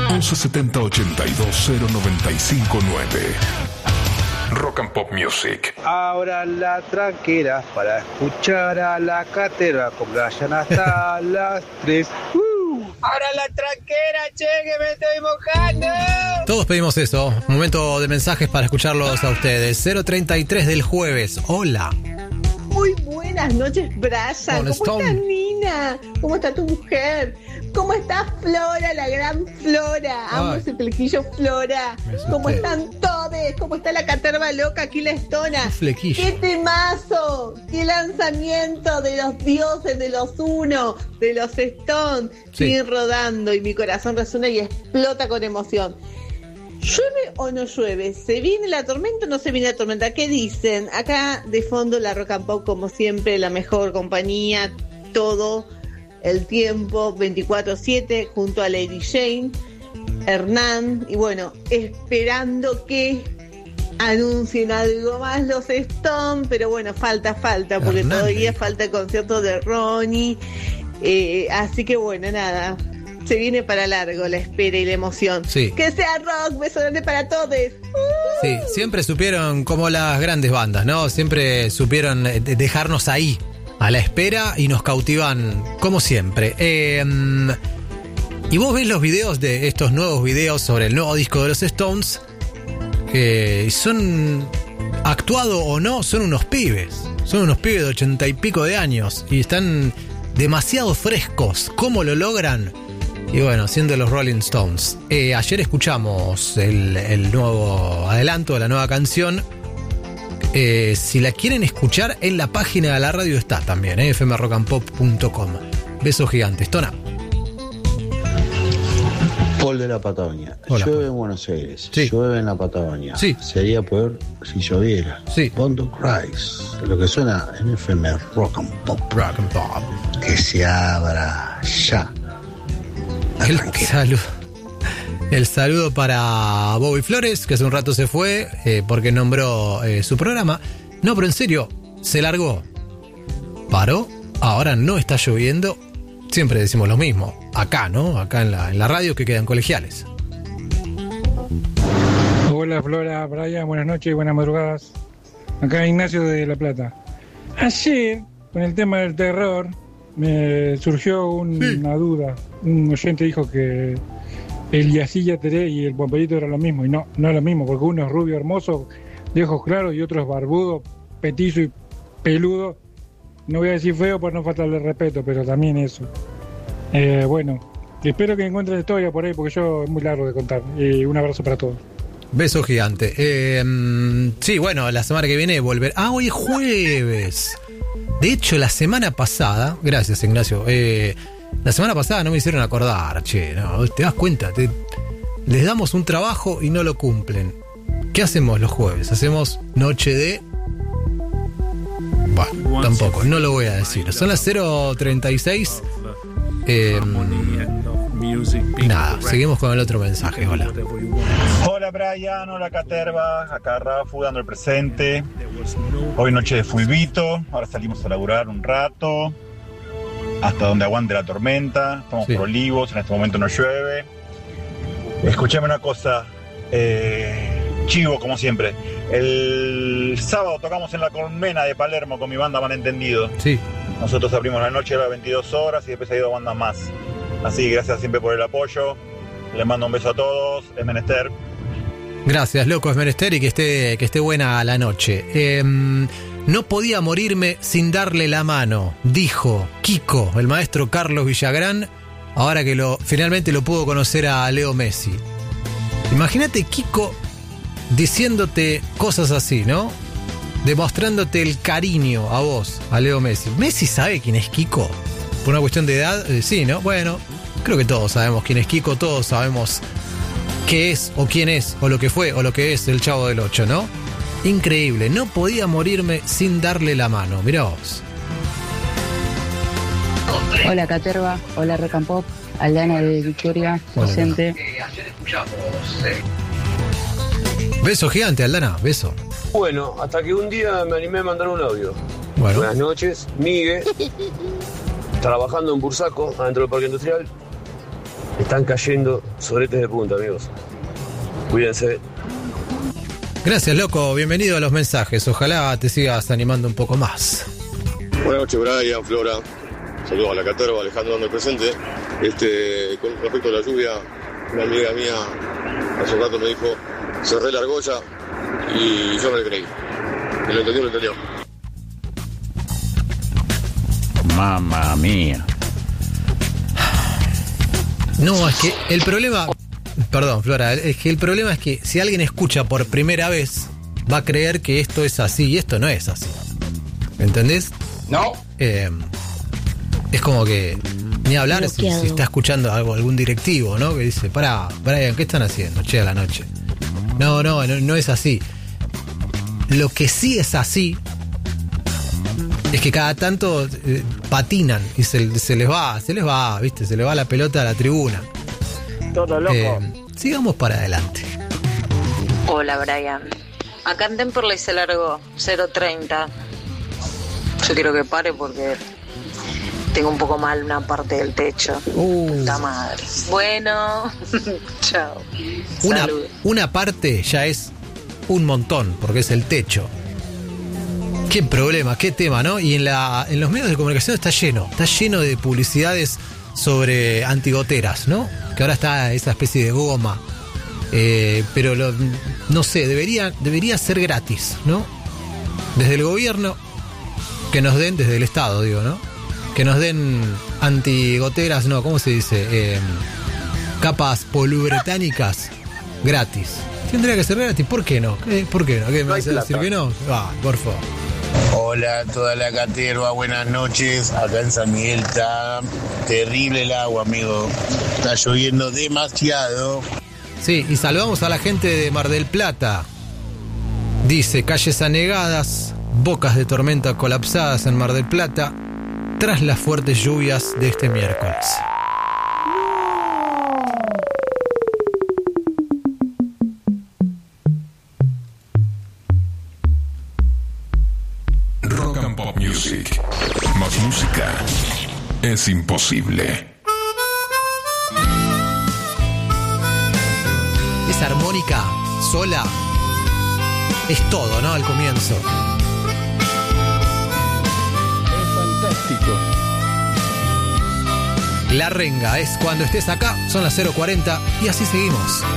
1170 82 0959. Rock and Pop Music. Ahora la tranquera para escuchar a la cátedra con Brian hasta las 3. Ahora la tranquera, che, que me estoy mojando. Todos pedimos eso. Momento de mensajes para escucharlos a ustedes. 033 del jueves. Hola. Muy buenas noches, Brian. ¿Cómo estás, Nina? ¿Cómo está tu mujer? ¿Cómo está Flora, la gran Flora? Amo ese flequillo Flora. ¿Cómo están todos? ¿Cómo está la caterva loca aquí la Estona? ¡Qué temazo! ¡Qué lanzamiento de los dioses, de los uno, de los Stones! Siguen rodando y mi corazón resuena y explota con emoción. ¿Llueve o no llueve? ¿Se viene la tormenta o no se viene la tormenta? ¿Qué dicen? Acá de fondo la Rock and Pop, como siempre, la mejor compañía, todo el tiempo, 24/7, junto a Lady Jane, Hernán, y bueno, esperando que anuncien algo más los Stones, pero bueno, falta, porque Hernán, todavía falta el concierto de Ronnie, así que bueno, nada, se viene para largo la espera y la emoción. Sí. Que sea rock, beso grande para todos. Sí, siempre supieron, como las grandes bandas, ¿no? Siempre supieron dejarnos ahí, a la espera, y nos cautivan como siempre. Y vos ves los videos de estos nuevos videos sobre el nuevo disco de los Stones, que son, actuado o no, son unos pibes. Son unos pibes de 80 y pico de años y están demasiado frescos. ¿Cómo lo logran? Y bueno, siendo los Rolling Stones. Ayer escuchamos el nuevo adelanto de la nueva canción. Si la quieren escuchar, en la página de la radio está también, fmrockandpop.com. Besos gigantes. Tona. Paul de la Patagonia. Hola. Llueve en Buenos Aires, sí. Llueve en la Patagonia. Sí. Sería peor si lloviera. Sí. Bond of Christ, lo que suena en FM Rock and Pop. Rock and Pop. Que se abra ya. El saludo para Bobby Flores, que hace un rato se fue porque nombró su programa. No, pero en serio, se largó. Paró, ahora no está lloviendo. Siempre decimos lo mismo. Acá, ¿no? Acá en la radio, que quedan colegiales. Hola Flora, Brian, buenas noches, buenas madrugadas. Acá Ignacio de La Plata. Ayer, con el tema del terror, me surgió una duda. Un oyente dijo que el Yacilla Teré y el Pomperito era lo mismo, y no es lo mismo, porque uno es rubio hermoso, de ojos claros, y otro es barbudo, petizo y peludo. No voy a decir feo por no faltarle respeto, pero también eso. Bueno, espero que encuentres historia por ahí, porque yo es muy largo de contar. Un abrazo para todos. Beso gigante. Sí, bueno, la semana que viene volver. Hoy es jueves. De hecho, la semana pasada, gracias Ignacio, la semana pasada no me hicieron acordar, che, no, te das cuenta, les damos un trabajo y no lo cumplen. ¿Qué hacemos los jueves? Hacemos noche de... Bueno, tampoco, no lo voy a decir. Son las 0:36. Nada, seguimos con el otro mensaje. Hola. Hola Brian, hola Caterva, acá Rafu dando el presente. Hoy noche de fulbito, ahora salimos a laburar un rato, hasta donde aguante la tormenta, estamos por Olivos, en este momento no llueve. Escuchame una cosa, chivo como siempre, el sábado tocamos en la Colmena de Palermo con mi banda Malentendido. Sí. Nosotros abrimos la noche a las 22 horas y después ha ido bandas más. Así, gracias siempre por el apoyo. Les mando un beso a todos. Es menester. Gracias, loco, es menester, y que esté buena la noche. No podía morirme sin darle la mano, dijo Kiko, el maestro Carlos Villagrán, ahora que finalmente lo pudo conocer a Leo Messi. Imagínate Kiko diciéndote cosas así, ¿no? Demostrándote el cariño a vos, a Leo Messi. ¿Messi sabe quién es Kiko? Por una cuestión de edad, sí, ¿no? Bueno, creo que todos sabemos quién es Kiko, todos sabemos qué es, o quién es, o lo que fue, o lo que es el Chavo del Ocho, ¿no? Increíble, no podía morirme sin darle la mano, mirá vos. Hola Caterva, hola Rock and Pop, Aldana de Victoria, presente. Beso gigante, Aldana, beso. Bueno, hasta que un día me animé a mandar un audio. Bueno. Buenas noches, Miguel, trabajando en Bursaco, adentro del Parque Industrial. Están cayendo soletes de punta, amigos. Cuídense. Gracias, loco. Bienvenido a los mensajes. Ojalá te sigas animando un poco más. Buenas noches, Brian, Flora. Saludos a la caterva, Alejandro dando el presente. Con respecto a la lluvia, una amiga mía hace un rato me dijo, cerré la argolla y yo no le creí. Y lo entendió. Mamma mía. No, es que el problema... Perdón, Flora, es que el problema es que si alguien escucha por primera vez, va a creer que esto es así y esto no es así. ¿Entendés? No. Es como que ni hablar si está escuchando algún directivo, ¿no? Que dice, pará, Brian, ¿qué están haciendo? Che, a la noche. No es así. Lo que sí es así es que cada tanto patinan y se les va, ¿viste? Se les va la pelota a la tribuna. Todo loco. Sigamos para adelante. Hola, Brian. Acá en Temperley se largó 0.30. Yo quiero que pare porque tengo un poco mal una parte del techo. Puta madre. Bueno, chao. Una parte ya es un montón, porque es el techo. Qué problema, qué tema, ¿no? Y en los medios de comunicación está lleno de publicidades sobre antigoteras, ¿no? Que ahora está esa especie de goma. Pero no sé, debería ser gratis, ¿no? Desde el gobierno, que nos den, desde el Estado, digo, ¿no? Que nos den antigoteras, no, ¿cómo se dice? Capas poliuretánicas gratis. Tendría que ser gratis, ¿por qué no? ¿Por qué no? ¿Qué me vas a decir que no? Por favor. Hola, toda la caterva, buenas noches. Acá en San Miguel está terrible el agua, amigo. Está lloviendo demasiado. Sí, y saludamos a la gente de Mar del Plata. Dice, calles anegadas, bocas de tormenta colapsadas en Mar del Plata, tras las fuertes lluvias de este miércoles. Rock and Pop Music. Más música es imposible. Esa armónica sola es todo, ¿no? Al comienzo. Es fantástico. La renga es cuando estés acá, son las 0:40 y así seguimos.